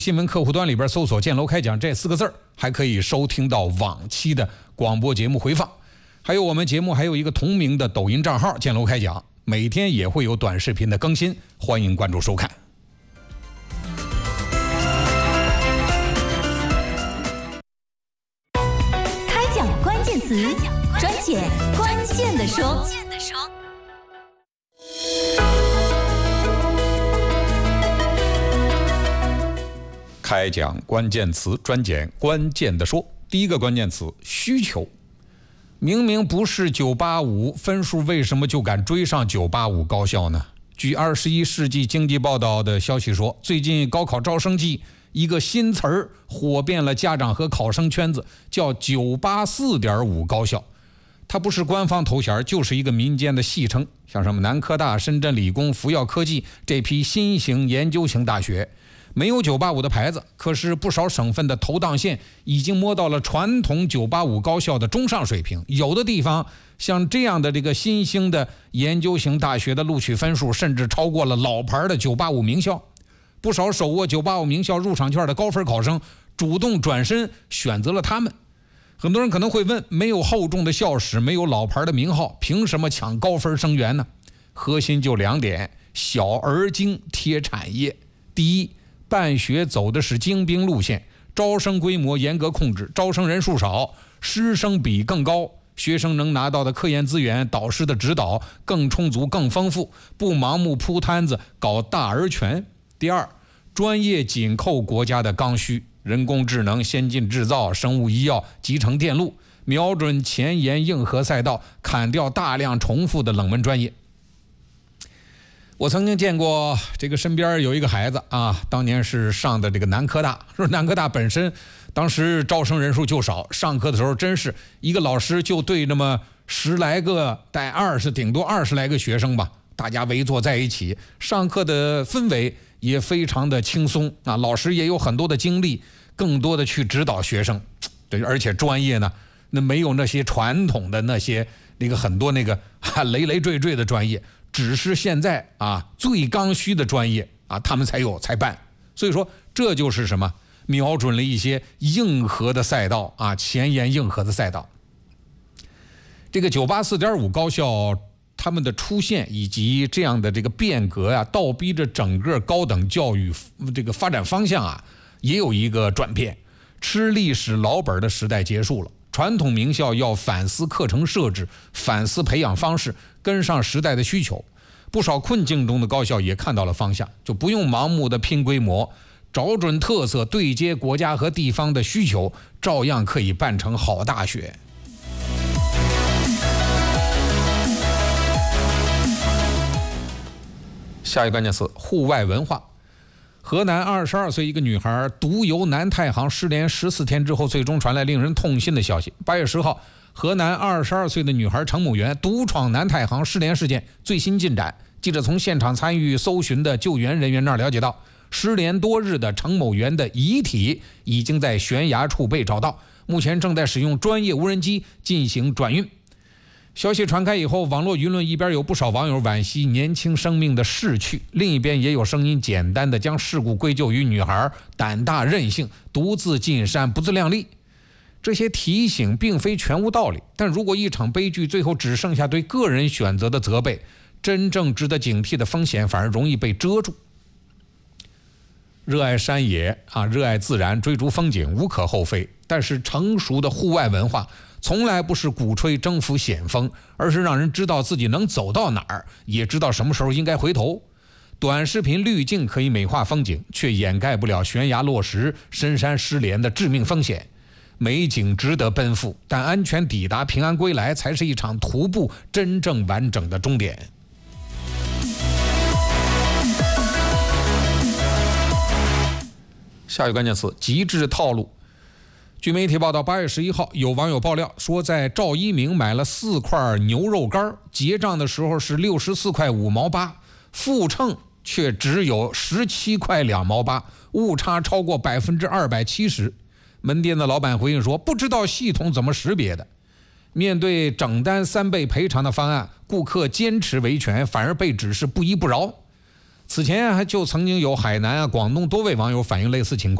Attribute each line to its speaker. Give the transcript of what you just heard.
Speaker 1: 新闻客户端里边搜索“建楼开讲”这4个字，还可以收听到往期的广播节目回放。还有我们节目还有一个同名的抖音账号“建楼开讲”，每天也会有短视频的更新，欢迎关注收看。
Speaker 2: 开讲关键词，专解关键的说。
Speaker 1: 开讲关键词，专讲关键的说。第一个关键词：需求。明明不是985，分数为什么就敢追上985高校呢？据21世纪经济报道的消息说，最近高考招生季一个新词儿火遍了家长和考生圈子，叫984.5高校。它不是官方头衔，就是一个民间的戏称。像什么南科大、深圳理工、福耀科技这批新型研究型大学，没有985的牌子，可是不少省份的头档线已经摸到了传统985高校的中上水平。有的地方像这样的这个新兴的研究型大学的录取分数，甚至超过了老牌的985名校。不少手握985名校入场券的高分考生主动转身选择了他们。很多人可能会问，没有厚重的校史，没有老牌的名号，凭什么抢高分生源呢？核心就2点：小而精，贴产业。第一，办学走的是精兵路线，招生规模严格控制，招生人数少，师生比更高，学生能拿到的科研资源、导师的指导更充足、更丰富，不盲目铺摊子搞大而全。第二，专业紧扣国家的刚需，人工智能、先进制造、生物医药、集成电路，瞄准前沿硬核赛道，砍掉大量重复的冷门专业。我曾经见过这个身边有一个孩子啊，当年是上的这个南科大，说南科大本身当时招生人数就少，上课的时候真是一个老师就对那么10来个带20，顶多20来个学生吧，大家围坐在一起，上课的氛围也非常的轻松啊，老师也有很多的精力，更多的去指导学生，而且专业呢，那没有那些传统的那些很多累累赘赘的专业。只是现在啊，最刚需的专业啊，他们才办。所以说，这就是什么？瞄准了一些硬核的赛道啊，前沿硬核的赛道。这个984.5高校，他们的出现以及这样的这个变革啊，倒逼着整个高等教育这个发展方向啊，也有一个转变。吃历史老本的时代结束了。传统名校要反思课程设置，反思培养方式，跟上时代的需求。不少困境中的高校也看到了方向，就不用盲目的拼规模，找准特色，对接国家和地方的需求，照样可以办成好大学。下一个关键词：户外文化。河南22岁一个女孩独游南太行，失联14天之后，最终传来令人痛心的消息。8月10号，河南22岁的女孩程某媛独闯南太行失联事件最新进展。记者从现场参与搜寻的救援人员那儿了解到，失联多日的程某媛的遗体已经在悬崖处被找到，目前正在使用专业无人机进行转运。消息传开以后，网络舆论一边有不少网友惋惜年轻生命的逝去，另一边也有声音简单的将事故归咎于女孩胆大任性，独自进山，不自量力。这些提醒并非全无道理，但如果一场悲剧最后只剩下对个人选择的责备，真正值得警惕的风险反而容易被遮住。热爱山野啊，热爱自然，追逐风景无可厚非，但是成熟的户外文化从来不是鼓吹征服险峰，而是让人知道自己能走到哪儿，也知道什么时候应该回头。短视频滤镜可以美化风景，却掩盖不了悬崖落石、深山失联的致命风险。美景值得奔赴，但安全抵达、平安归来才是一场徒步真正完整的终点。下一个关键词：极致套路。据媒体报道，8月11号，有网友爆料说，在赵一鸣买了4块牛肉干，结账的时候是64块5毛8，复称却只有17块2毛8，误差超过270%。门店的老板回应说，不知道系统怎么识别的。面对整单3倍赔偿的方案，顾客坚持维权，反而被指是不依不饶。 此前就曾经有海南广东多位网友反映类似情况。